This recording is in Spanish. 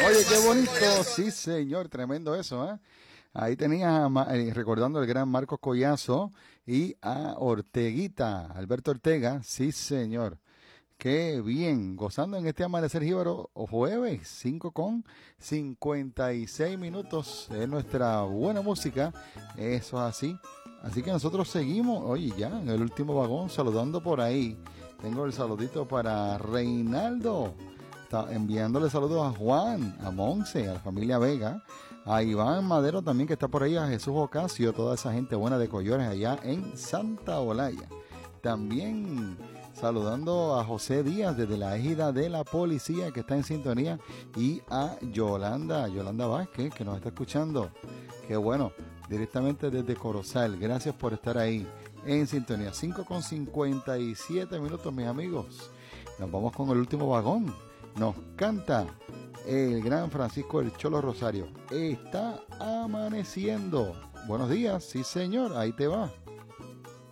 Oye, qué bonito. Sí, señor, tremendo eso, ¿eh? Ahí tenía recordando al gran Marcos Collazo y a Orteguita, Alberto Ortega. Sí, señor. Qué bien, gozando en este amanecer jíbaro jueves, 5:56 es nuestra buena música, eso es así. Así que nosotros seguimos, oye, ya en el último vagón, saludando por ahí. Tengo el saludito para Reinaldo, está enviándole saludos a Juan, a Monse, a la familia Vega, a Iván Madero también que está por ahí, a Jesús Ocasio, toda esa gente buena de Collores allá en Santa Olaya. También saludando a José Díaz desde la égida de la policía que está en sintonía y a Yolanda Vázquez que nos está escuchando. Qué bueno, directamente desde Corozal. Gracias por estar ahí en sintonía. 5:57 mis amigos. Nos vamos con el último vagón. Nos canta el gran Francisco el Cholo Rosario. Está amaneciendo. Buenos días, sí señor, ahí te va.